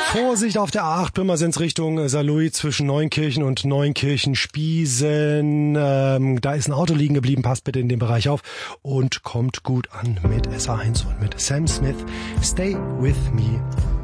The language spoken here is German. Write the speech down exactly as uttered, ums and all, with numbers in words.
Vorsicht auf der A acht, Pirmasens Richtung Saarlouis zwischen Neunkirchen und Neunkirchen-Spiesen. Ähm, da ist ein Auto liegen geblieben, passt bitte in den Bereich auf und kommt gut an mit S A eins und mit Sam Smith. Stay with me.